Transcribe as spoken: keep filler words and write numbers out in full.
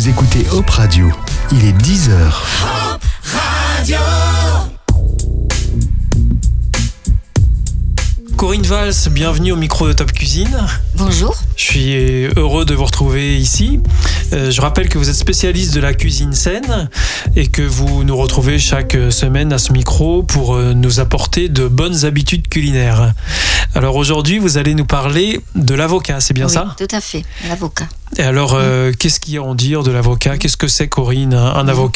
Vous écoutez Hop Radio, il est dix heures. Hop Radio. Corinne Valls, bienvenue au micro de Top Cuisine. Bonjour. Je suis heureux de vous retrouver ici. Euh, je rappelle que vous êtes spécialiste de la cuisine saine et que vous nous retrouvez chaque semaine à ce micro pour euh, nous apporter de bonnes habitudes culinaires. Alors aujourd'hui, vous allez nous parler de l'avocat, c'est bien oui, ça ? Tout à fait, l'avocat. Et alors, euh, mmh. qu'est-ce qu'il y a à en dire de l'avocat ? Qu'est-ce que c'est, Corinne, un, un avocat ?